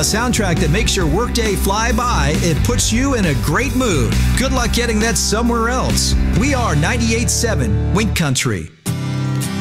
soundtrack that makes your workday fly by. It puts you in a great mood. Good luck getting that somewhere else. We are 98.7 Wink Country.